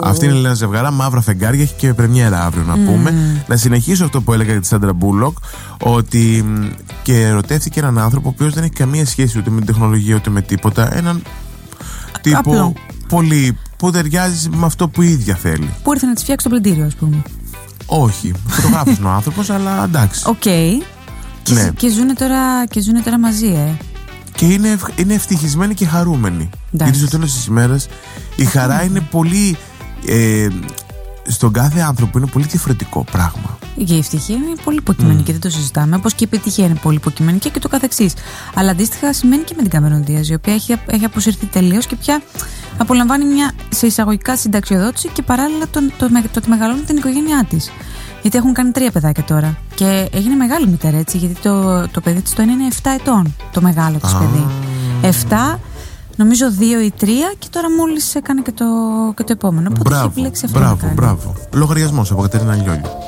Αυτή είναι ένα ζευγαρά, μαύρα φεγγάρια, έχει και πρεμιέρα αύριο να πούμε. Να συνεχίσω αυτό που έλεγα για τη Σάντρα Μπούλοκ, ότι και ερωτεύτηκε έναν άνθρωπο ο οποίος δεν έχει καμία σχέση ούτε με την τεχνολογία ούτε με τίποτα. Έναν τύπο απλό, πολύ που ταιριάζει με αυτό που η ίδια θέλει. που ήρθε να της φτιάξει το πλυντήριο, ας πούμε. Όχι, φωτογράφος είναι ο άνθρωπος, αλλά εντάξει. Οκ. Ναι. Και ζουνε τώρα μαζί, Και είναι ευτυχισμένοι και χαρούμενοι. Γιατί στο τέλος της ημέρας η χαρά είναι πολύ. Στον κάθε άνθρωπο είναι πολύ διαφορετικό πράγμα. Η ευτυχία είναι πολύ υποκειμενική, δεν το συζητάμε. Όπως και η επιτυχία είναι πολύ υποκειμενική και το καθεξής. Αλλά αντίστοιχα σημαίνει και με την Κάμερον Ντίαζ, η οποία έχει αποσυρθεί τελείως και πια απολαμβάνει μια σε εισαγωγικά συνταξιοδότηση και παράλληλα το ότι μεγαλώνει την οικογένειά της. Γιατί έχουν κάνει 3 παιδάκια τώρα. Και έγινε μεγάλη μητέρα, έτσι, γιατί το παιδί της το είναι 7 ετών. Το μεγάλο της παιδί. 7, νομίζω 2 ή 3, και τώρα μόλις έκανε και το επόμενο. Οπότε έχει επιλέξει αυτό. Μπράβο. Λογαριασμός από Κατερίνα Λιόλιο.